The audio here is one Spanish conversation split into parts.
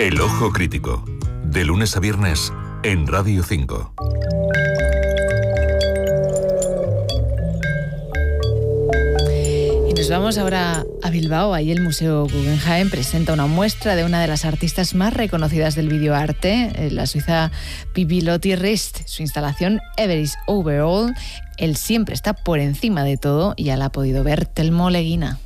El Ojo Crítico, de lunes a viernes en Radio 5. Y nos vamos ahora a Bilbao. Ahí el Museo Guggenheim presenta una muestra de una de las artistas más reconocidas del videoarte, la suiza Pippi Lotti-Rist. Su instalación Ever is Overall, él siempre está por encima de todo, y ya la ha podido ver Telmo Leguina.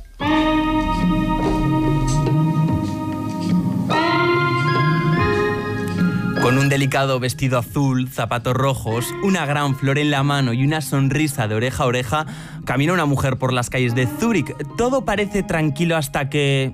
Con un delicado vestido azul, zapatos rojos, una gran flor en la mano y una sonrisa de oreja a oreja, camina una mujer por las calles de Zúrich. Todo parece tranquilo hasta que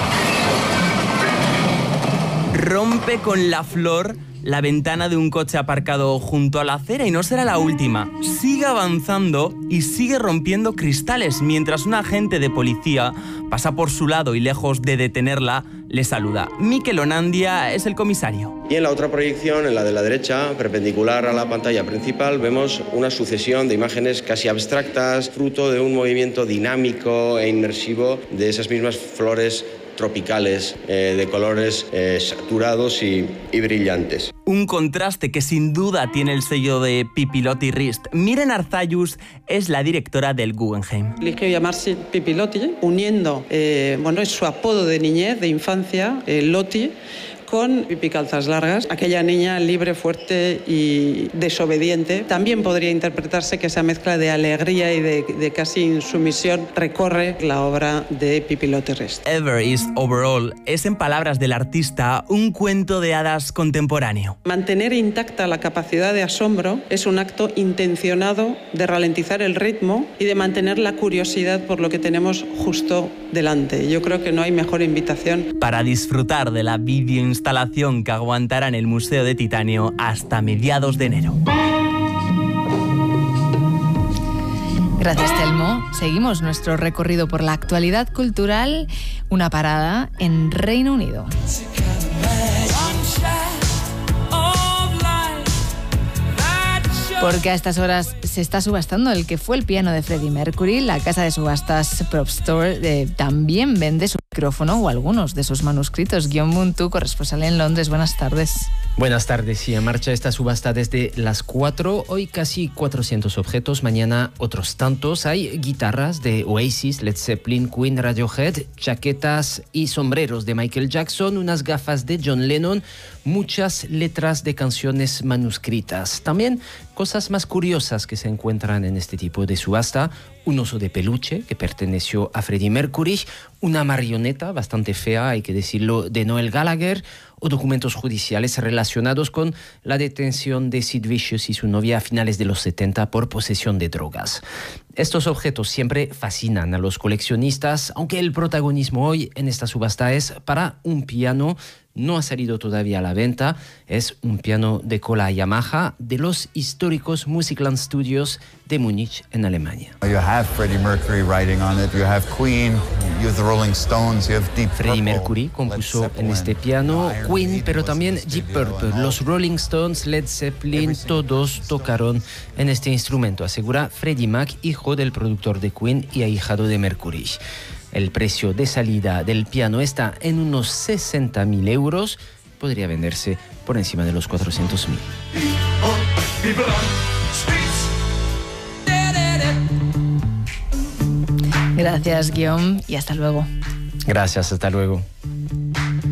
rompe con la flor la ventana de un coche aparcado junto a la acera, y no será la última. Sigue avanzando y sigue rompiendo cristales mientras un agente de policía pasa por su lado y, lejos de detenerla, le saluda. Mikel Onandia es el comisario. Y en la otra proyección, en la de la derecha, perpendicular a la pantalla principal, vemos una sucesión de imágenes casi abstractas, fruto de un movimiento dinámico e inmersivo de esas mismas flores tropicales, de colores saturados y brillantes. Un contraste que sin duda tiene el sello de Pippi Lotti-Rist. Miren Arzayus es la directora del Guggenheim. Eligió llamarse Pippi Lotti, uniendo, es su apodo de niñez, de infancia, Lotti, con Pippi Calzas Largas, aquella niña libre, fuerte y desobediente. También podría interpretarse que esa mezcla de alegría y de casi insumisión recorre la obra de Pippi Lotti-Rist. Ever is Overall es, en palabras del artista, un cuento de hadas contemporáneo. Mantener intacta la capacidad de asombro es un acto intencionado de ralentizar el ritmo y de mantener la curiosidad por lo que tenemos justo delante. Yo creo que no hay mejor invitación para disfrutar de la videoinstalación que aguantará en el Museo de Titanio hasta mediados de enero. Gracias, Telmo. Seguimos nuestro recorrido por la actualidad cultural, una parada en Reino Unido. Porque a estas horas se está subastando el que fue el piano de Freddie Mercury. La casa de subastas Prop Store también vende su micrófono o algunos de sus manuscritos. Guillaume Muntu, corresponsal en Londres, buenas tardes. Buenas tardes, sí, en marcha esta subasta desde las 4. Hoy casi 400 objetos, mañana otros tantos. Hay guitarras de Oasis, Led Zeppelin, Queen, Radiohead, chaquetas y sombreros de Michael Jackson, unas gafas de John Lennon, muchas letras de canciones manuscritas. También cosas más curiosas que se encuentran en este tipo de subasta: un oso de peluche que perteneció a Freddie Mercury, una marioneta bastante fea, hay que decirlo, de Noel Gallagher, o documentos judiciales relacionados con la detención de Sid Vicious y su novia a finales de los 70 por posesión de drogas. Estos objetos siempre fascinan a los coleccionistas, aunque el protagonismo hoy en esta subasta es para un piano. No ha salido todavía a la venta. Es un piano de cola Yamaha de los históricos Musikland Studios de Múnich, en Alemania. You have Freddie Mercury writing on it, you have Queen, you have the Rolling Stones, you have Deep Purple. Freddie Mercury compuso en este piano, Queen, pero también Deep Purple. Los Rolling Stones, Led Zeppelin, todos tocaron en este instrumento, asegura Freddie Mac, hijo del productor de Queen y ahijado de Mercury. El precio de salida del piano está en unos 60.000 euros. Podría venderse por encima de los 400.000. Gracias, Guillaume, y hasta luego. Gracias, hasta luego.